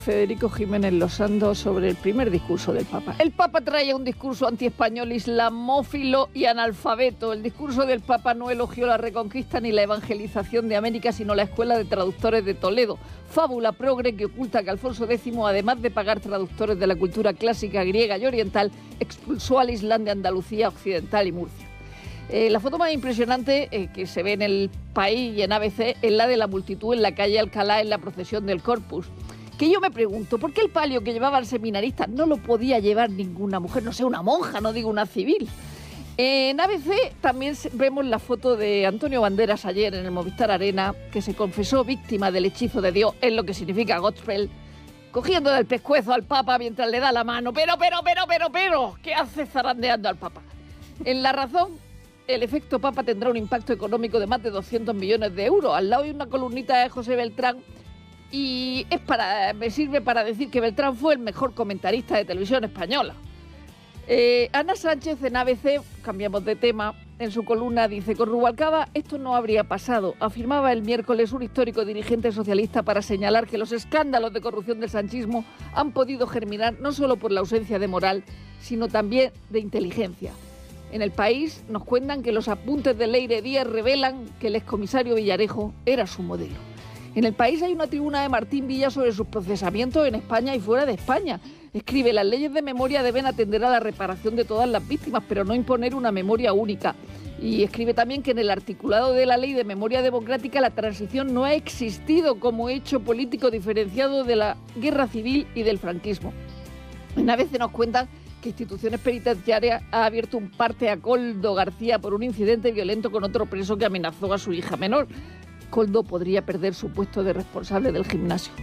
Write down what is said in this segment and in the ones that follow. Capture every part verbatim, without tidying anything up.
Federico Jiménez Losando sobre el primer discurso del Papa. El Papa traía un discurso antiespañol, islamófilo y analfabeto. El discurso del Papa no elogió la reconquista ni la evangelización de América, sino la Escuela de Traductores de Toledo. Fábula progre que oculta que Alfonso décimo, además de pagar traductores de la cultura clásica griega y oriental, expulsó al Islam de Andalucía Occidental y Murcia. Eh, la foto más impresionante eh, que se ve en El País y en A B C es la de la multitud en la calle Alcalá en la procesión del Corpus. Que yo me pregunto, ¿por qué el palio que llevaba el seminarista no lo podía llevar ninguna mujer? No sé, una monja, no digo una civil. En A B C también vemos la foto de Antonio Banderas ayer en el Movistar Arena, que se confesó víctima del hechizo de Dios, es lo que significa gospel, cogiendo del pescuezo al Papa mientras le da la mano. Pero, pero, pero, pero, pero, ¿qué hace zarandeando al Papa? En La Razón, el efecto Papa tendrá un impacto económico de más de doscientos millones de euros. Al lado hay una columnita de José Beltrán, y es para, me sirve para decir que Beltrán fue el mejor comentarista de televisión española. Eh, Ana Sánchez en A B C, cambiamos de tema, en su columna dice: con Rubalcaba esto no habría pasado. Afirmaba el miércoles un histórico dirigente socialista para señalar que los escándalos de corrupción del sanchismo han podido germinar no solo por la ausencia de moral, sino también de inteligencia. En El País nos cuentan que los apuntes de Leire Díaz revelan que el excomisario Villarejo era su modelo. En El País hay una tribuna de Martín Villa sobre sus procesamientos en España y fuera de España. Escribe: las leyes de memoria deben atender a la reparación de todas las víctimas, pero no imponer una memoria única. Y escribe también que en el articulado de la Ley de Memoria Democrática la transición no ha existido como hecho político diferenciado de la guerra civil y del franquismo. En A B C nos cuentan que Instituciones Penitenciarias ha abierto un parte a Koldo García por un incidente violento con otro preso que amenazó a su hija menor. Koldo podría perder su puesto de responsable del gimnasio.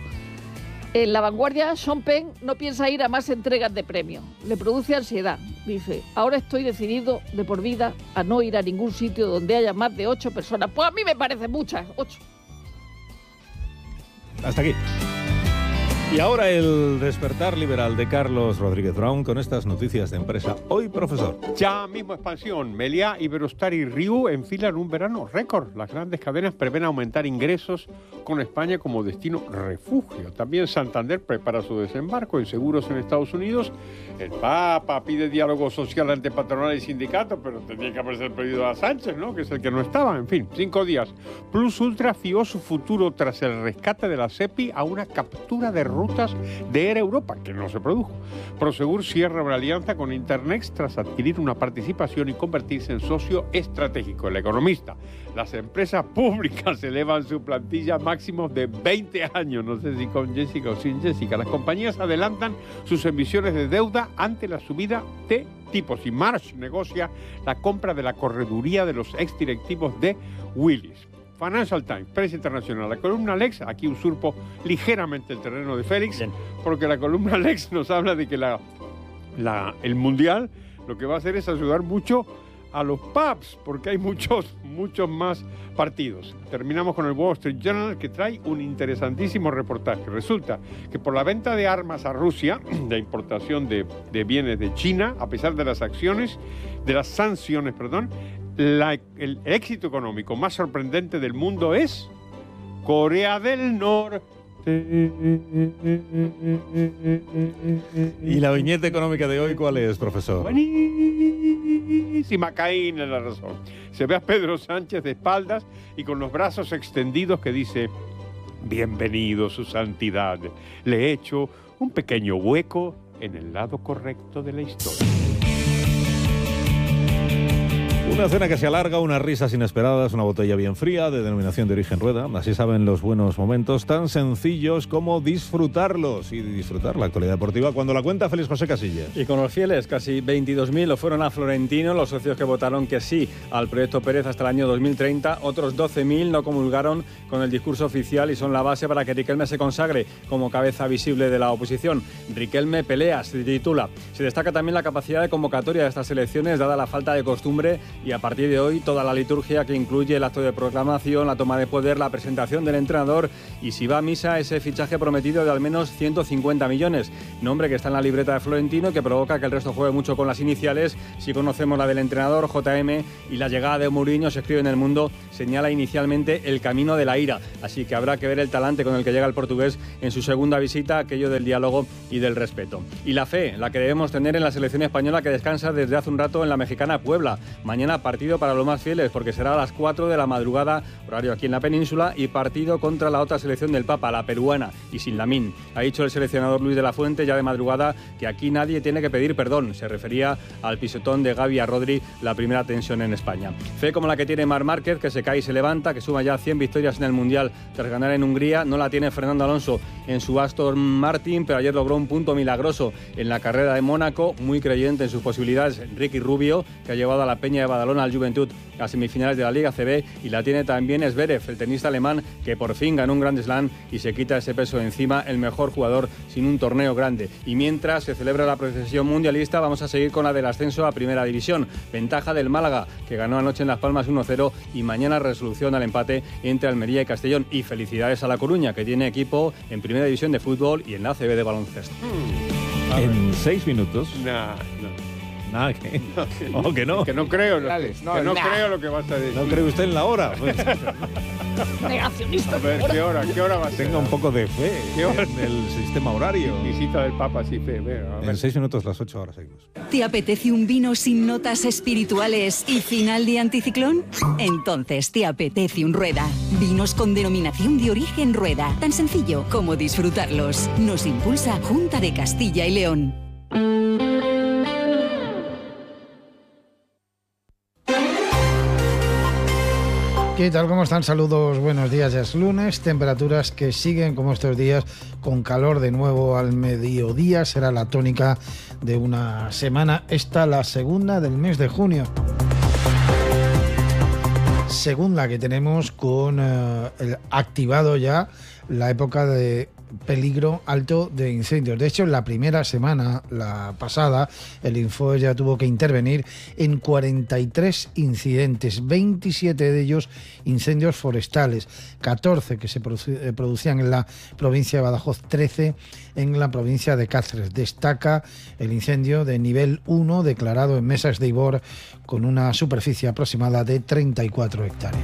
En La Vanguardia, Sean Penn no piensa ir a más entregas de premios. Le produce ansiedad. Dice: ahora estoy decidido de por vida a no ir a ningún sitio donde haya más de ocho personas. Pues a mí me parecen muchas, ocho. Hasta aquí. Y ahora el despertar liberal de Carlos Rodríguez Brown con estas noticias de empresa. Hoy, profesor. Ya mismo expansión. Meliá, Iberostar y Riu enfilan un verano récord. Las grandes cadenas prevén aumentar ingresos con España como destino refugio. También Santander prepara su desembarco en seguros en Estados Unidos. El Papa pide diálogo social ante patronal y sindicatos, pero tendría que haberse pedido a Sánchez, ¿no?, que es el que no estaba. En fin, cinco días. Plus Ultra fió su futuro tras el rescate de la SEPI a una captura de rutas de Air Europa, que no se produjo. Prosegur cierra una alianza con Internext tras adquirir una participación y convertirse en socio estratégico. El Economista: las empresas públicas elevan su plantilla máximo de veinte años. No sé si con Jessica o sin Jessica. Las compañías adelantan sus emisiones de deuda ante la subida de tipos. Y Marsh negocia la compra de la correduría de los exdirectivos de Willis. Financial Times, prensa internacional. La columna Lex, aquí usurpo ligeramente el terreno de Félix, Bien. porque la columna Lex nos habla de que la, la, el Mundial lo que va a hacer es ayudar mucho a los pubs, porque hay muchos, muchos más partidos. Terminamos con el Wall Street Journal, que trae un interesantísimo reportaje. Resulta que por la venta de armas a Rusia, de importación de, de bienes de China, a pesar de las acciones, de las sanciones, perdón, La, el, el éxito económico más sorprendente del mundo es Corea del Norte. ¿Y la viñeta económica de hoy cuál es, profesor? Buenísima, Caín en la razón. Se ve a Pedro Sánchez de espaldas y con los brazos extendidos que dice: bienvenido, su santidad. Le he hecho un pequeño hueco en el lado correcto de la historia. Una cena que se alarga, unas risas inesperadas, una botella bien fría de denominación de origen Rueda. Así saben los buenos momentos tan sencillos como disfrutarlos y disfrutar la actualidad deportiva cuando la cuenta Félix José Casillas. Y con los fieles, casi veintidós mil lo fueron a Florentino, los socios que votaron que sí al proyecto Pérez hasta el año dos mil treinta. Otros doce mil no comulgaron con el discurso oficial y son la base para que Riquelme se consagre como cabeza visible de la oposición. Riquelme pelea, se titula. Se destaca también la capacidad de convocatoria de estas elecciones, dada la falta de costumbre y a partir de hoy toda la liturgia que incluye el acto de proclamación, la toma de poder, la presentación del entrenador y si va a misa ese fichaje prometido de al menos ciento cincuenta millones, nombre que está en la libreta de Florentino que provoca que el resto juegue mucho con las iniciales. Si conocemos la del entrenador J M y la llegada de Mourinho, se escribe en El Mundo, señala inicialmente el camino de la ira, así que habrá que ver el talante con el que llega el portugués en su segunda visita, aquello del diálogo y del respeto. Y la fe, la que debemos tener en la selección española que descansa desde hace un rato en la mexicana Puebla. Mañana partido para los más fieles porque será a las cuatro de la madrugada, horario aquí en la península, y partido contra la otra selección del Papa, la peruana, y sin Lamine. Ha dicho el seleccionador Luis de la Fuente ya de madrugada que aquí nadie tiene que pedir perdón. Se refería al pisotón de Gavi a Rodri, la primera tensión en España. Fe como la que tiene Marc Márquez, que se cae y se levanta, que suma ya cien victorias en el Mundial tras ganar en Hungría. No la tiene Fernando Alonso en su Aston Martin, pero ayer logró un punto milagroso en la carrera de Mónaco, muy creyente en sus posibilidades Ricky Rubio, que ha llevado a la Peña de Badalona al Juventud a semifinales de la Liga C B, y la tiene también Zverev, el tenista alemán que por fin ganó un Grand Slam y se quita ese peso de encima, el mejor jugador sin un torneo grande. Y mientras se celebra la procesión mundialista, vamos a seguir con la del ascenso a Primera División. Ventaja del Málaga, que ganó anoche en Las Palmas uno cero, y mañana resolución al empate entre Almería y Castellón. Y felicidades a La Coruña, que tiene equipo en Primera División de fútbol y en la A C B de baloncesto. Mm. En seis minutos. Nah, no. Nada, que No, que, no, que no. Que no creo, no, Alex, no, que no nah. creo lo que vas a decir. ¿No cree usted en la hora? Pues, Negacionista. A ver, ¿qué hora? ¿Qué hora va a ser? tenga un poco de fe ¿Qué hora? en el sistema horario. Visita del Papa, sí, fe. Venga, a ver. En seis minutos, las ocho horas seguimos. ¿Te apetece un vino sin notas espirituales y final de anticiclón? Entonces te apetece un Rueda. Vinos con denominación de origen Rueda. Tan sencillo como disfrutarlos. Nos impulsa Junta de Castilla y León. ¿Qué tal? ¿Cómo están? Saludos, buenos días. Ya es lunes, temperaturas que siguen como estos días con calor de nuevo al mediodía. Será la tónica de una semana, esta la segunda del mes de junio. Segunda que tenemos con uh, el activado ya la época de peligro alto de incendios. De hecho, en la primera semana, la pasada, el Infoes ya tuvo que intervenir en cuarenta y tres incidentes, veintisiete de ellos incendios forestales, catorce que se produ- producían en la provincia de Badajoz, trece en la provincia de Cáceres. Destaca el incendio de nivel uno declarado en Mesas de Ibor con una superficie aproximada de treinta y cuatro hectáreas.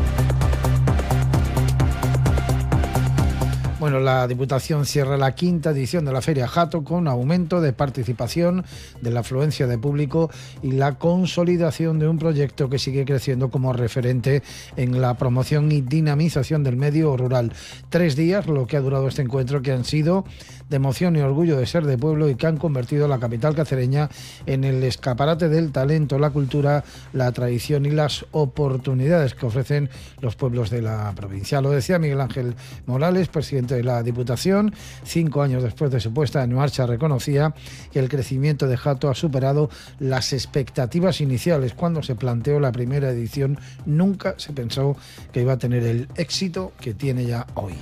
Bueno, la Diputación cierra la quinta edición de la Feria Jato con aumento de participación, de la afluencia de público y la consolidación de un proyecto que sigue creciendo como referente en la promoción y dinamización del medio rural. Tres días, lo que ha durado este encuentro, que han sido de emoción y orgullo de ser de pueblo y que han convertido la capital cacereña en el escaparate del talento, la cultura, la tradición y las oportunidades que ofrecen los pueblos de la provincia. Lo decía Miguel Ángel Morales, presidente de la Diputación. Cinco años después de su puesta en marcha, reconocía que el crecimiento de Jato ha superado las expectativas iniciales. Cuando se planteó la primera edición, nunca se pensó que iba a tener el éxito que tiene ya hoy.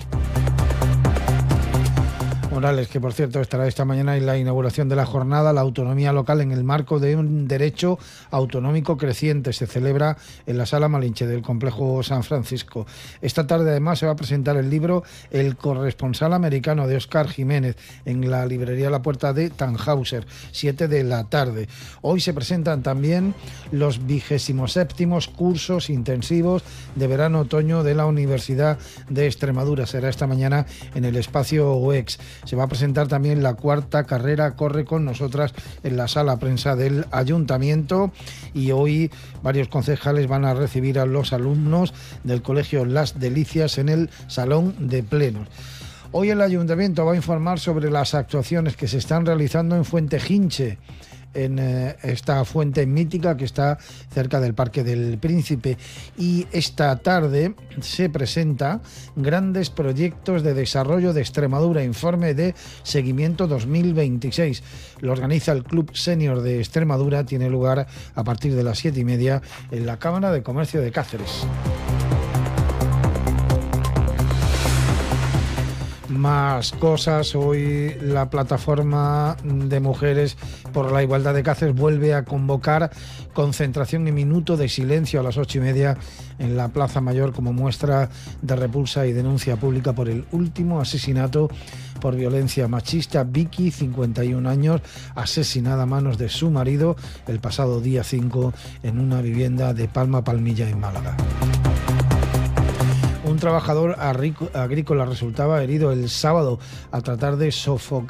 Morales, que por cierto estará esta mañana en la inauguración de la jornada La autonomía local en el marco de un derecho autonómico creciente. Se celebra en la Sala Malinche del Complejo San Francisco. Esta tarde además se va a presentar el libro El corresponsal americano de Óscar Jiménez en la librería La Puerta de Tannhauser, siete de la tarde. Hoy se presentan también los vigésimos séptimos cursos intensivos de verano-otoño de la Universidad de Extremadura. Será esta mañana en el espacio U E X. Se va a presentar también la cuarta carrera Corre con Nosotras en la sala prensa del Ayuntamiento, y hoy varios concejales van a recibir a los alumnos del Colegio Las Delicias en el Salón de Plenos. Hoy el Ayuntamiento va a informar sobre las actuaciones que se están realizando en Fuente Ginche, en eh, esta fuente mítica que está cerca del Parque del Príncipe, y esta tarde se presenta Grandes Proyectos de Desarrollo de Extremadura, informe de seguimiento dos mil veintiséis. Lo organiza el Club Senior de Extremadura, tiene lugar a partir de las siete y media en la Cámara de Comercio de Cáceres. Más cosas. Hoy la plataforma de mujeres por la igualdad de Cáceres vuelve a convocar concentración y minuto de silencio a las ocho y media en la Plaza Mayor como muestra de repulsa y denuncia pública por el último asesinato por violencia machista. Vicky, cincuenta y un años, asesinada a manos de su marido el pasado día cinco en una vivienda de Palma Palmilla en Málaga. Un trabajador agrícola resultaba herido el sábado al tratar de sofocar